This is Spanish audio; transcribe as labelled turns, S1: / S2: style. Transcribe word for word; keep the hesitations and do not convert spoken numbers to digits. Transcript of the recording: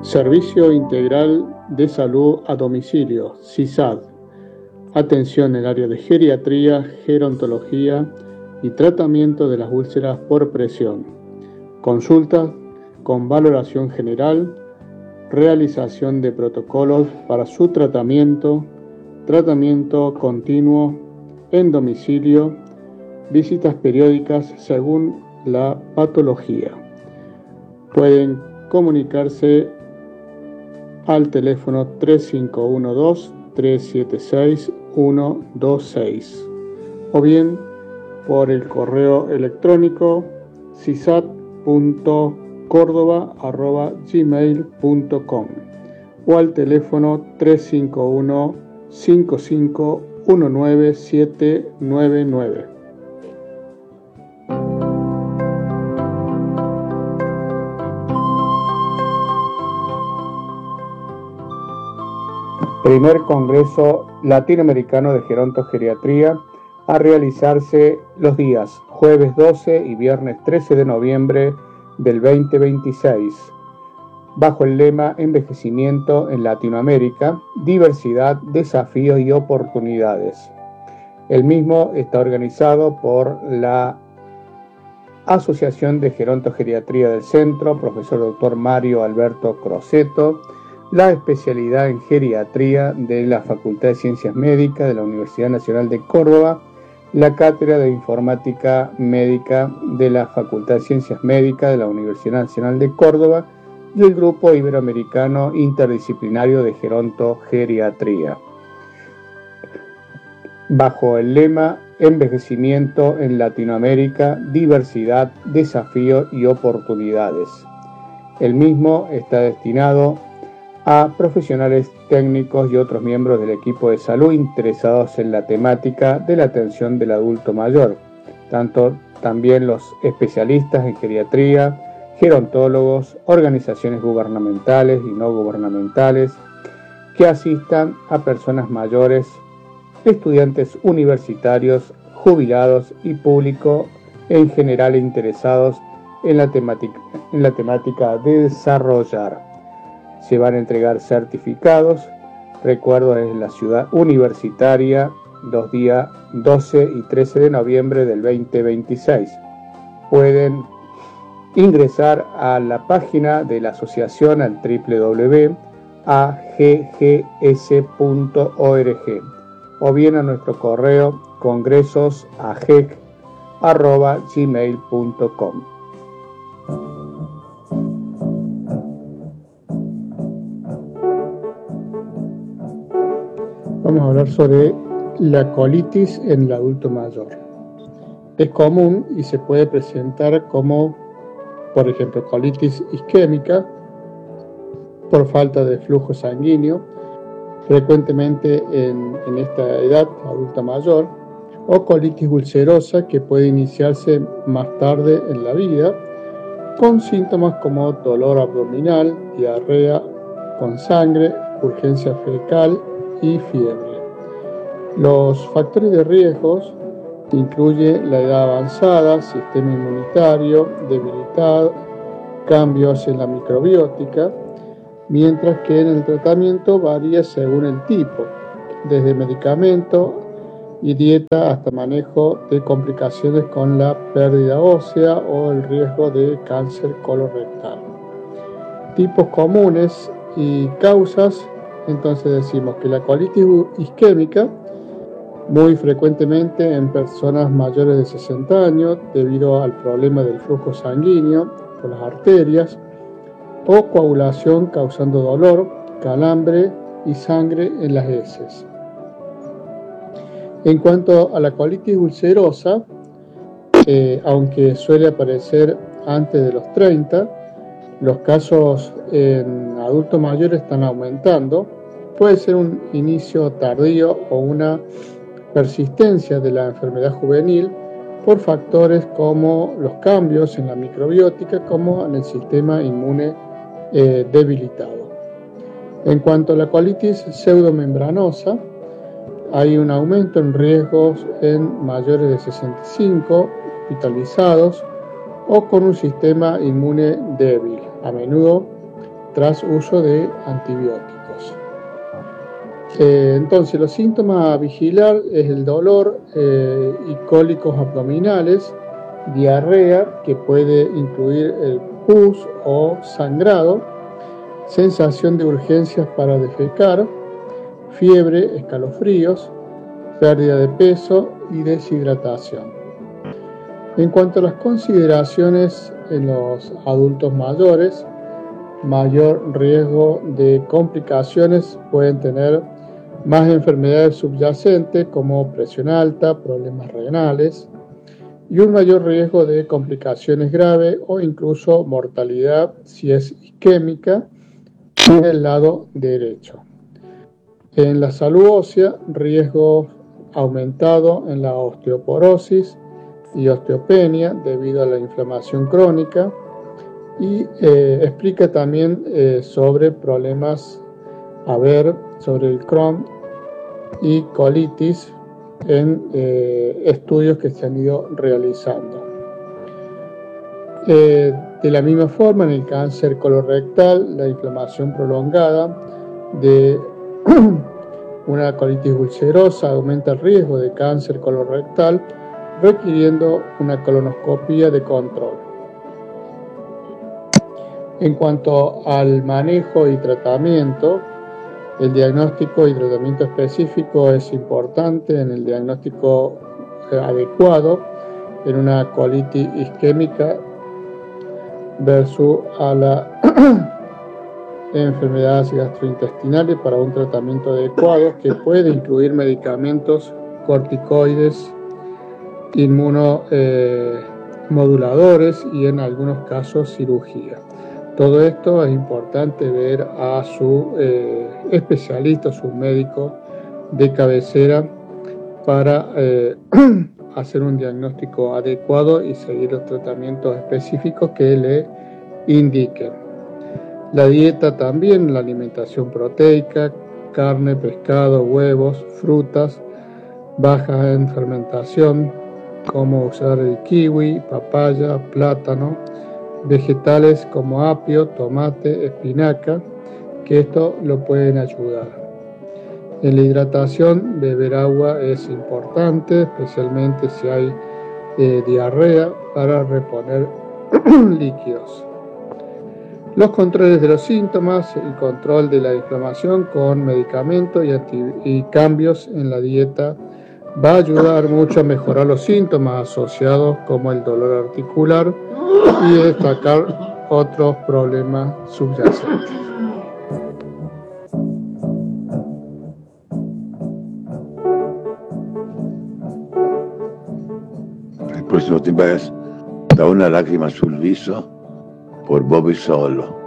S1: Servicio Integral de Salud a Domicilio, S I S A D. Atención en el área de geriatría, gerontología y tratamiento de las úlceras por presión. Consulta con valoración general, realización de protocolos para su tratamiento, tratamiento continuo en domicilio, visitas periódicas según la patología. Pueden comunicarse al teléfono tres cinco uno dos, tres siete seis, uno dos seis o bien por el correo electrónico sisat punto cordoba arroba gmail punto com o al teléfono tres cinco uno, cinco cinco uno nueve, siete nueve nueve. Primer Congreso Latinoamericano de Gerontogeriatría a realizarse los días jueves doce y viernes trece de noviembre del veinte veintiséis, bajo el lema Envejecimiento en Latinoamérica, diversidad, desafíos y oportunidades. El mismo está organizado por la Asociación de Gerontogeriatría del Centro, profesor doctor Mario Alberto Crosetto, la especialidad en geriatría de la Facultad de Ciencias Médicas de la Universidad Nacional de Córdoba, la Cátedra de Informática Médica de la Facultad de Ciencias Médicas de la Universidad Nacional de Córdoba y el Grupo Iberoamericano Interdisciplinario de Gerontogeriatría, bajo el lema Envejecimiento en Latinoamérica, diversidad, desafíos y oportunidades. El mismo está destinado a profesionales técnicos y otros miembros del equipo de salud interesados en la temática de la atención del adulto mayor, tanto también los especialistas en geriatría, gerontólogos, organizaciones gubernamentales y no gubernamentales que asistan a personas mayores, estudiantes universitarios, jubilados y público en general interesados en la temática, en la temática de desarrollar. Se van a entregar certificados. Recuerdo, es la ciudad universitaria, los días doce y trece de noviembre del veinte veintiséis. Pueden ingresar a la página de la asociación al doble u doble u doble u punto a g g s punto org o bien a nuestro correo congresos a g e c arroba gmail punto com. Vamos a hablar sobre la colitis en el adulto mayor. Es común y se puede presentar como, por ejemplo, colitis isquémica por falta de flujo sanguíneo, frecuentemente en, en esta edad adulta mayor, o colitis ulcerosa que puede iniciarse más tarde en la vida, con síntomas como dolor abdominal, diarrea con sangre, urgencia fecal y fiebre. Los factores de riesgos incluyen la edad avanzada, sistema inmunitario debilitado, cambios en la microbiótica, mientras que en el tratamiento varía según el tipo, desde medicamento y dieta hasta manejo de complicaciones con la pérdida ósea o el riesgo de cáncer colorectal. Tipos comunes y causas. Entonces decimos que la colitis isquémica, muy frecuentemente en personas mayores de sesenta años, debido al problema del flujo sanguíneo por las arterias, o coagulación causando dolor, calambre y sangre en las heces. En cuanto a la colitis ulcerosa, eh, aunque suele aparecer antes de los treinta, los casos en adultos mayores están aumentando. Puede ser un inicio tardío o una persistencia de la enfermedad juvenil por factores como los cambios en la microbiótica, como en el sistema inmune eh, debilitado. En cuanto a la colitis pseudomembranosa, hay un aumento en riesgos en mayores de sesenta y cinco, hospitalizados o con un sistema inmune débil. A menudo tras uso de antibióticos. Eh, entonces, los síntomas a vigilar es el dolor eh, y cólicos abdominales, diarrea, que puede incluir el pus o sangrado, sensación de urgencias para defecar, fiebre, escalofríos, pérdida de peso y deshidratación. En cuanto a las consideraciones en los adultos mayores, mayor riesgo de complicaciones pueden tener más enfermedades subyacentes como presión alta, problemas renales y un mayor riesgo de complicaciones graves o incluso mortalidad si es isquémica en el lado derecho. En la salud ósea, riesgo aumentado en la osteoporosis y osteopenia debido a la inflamación crónica, y eh, explica también eh, sobre problemas a ver sobre el Crohn y colitis en eh, estudios que se han ido realizando. Eh, de la misma forma, en el cáncer colorectal, la inflamación prolongada de una colitis ulcerosa aumenta el riesgo de cáncer colorectal, requiriendo una colonoscopia de control. En cuanto al manejo y tratamiento, el diagnóstico y tratamiento específico es importante en el diagnóstico adecuado en una colitis isquémica versus a la enfermedades gastrointestinales para un tratamiento adecuado que puede incluir medicamentos corticoides, inmunomoduladores eh, y en algunos casos cirugía. Todo esto es importante ver a su eh, especialista, su médico de cabecera para eh, hacer un diagnóstico adecuado y seguir los tratamientos específicos que le indiquen. La dieta también, la alimentación proteica, carne, pescado, huevos, frutas, bajas en fermentación, como usar el kiwi, papaya, plátano, vegetales como apio, tomate, espinaca, que esto lo pueden ayudar. En la hidratación, beber agua es importante, especialmente si hay eh, diarrea, para reponer líquidos. Los controles de los síntomas, el control de la inflamación con medicamentos y, anti- y cambios en la dieta va a ayudar mucho a mejorar los síntomas asociados como el dolor articular y destacar otros problemas subyacentes.
S2: El próximo tema es Da una lágrima sul viso por Bobby Solo.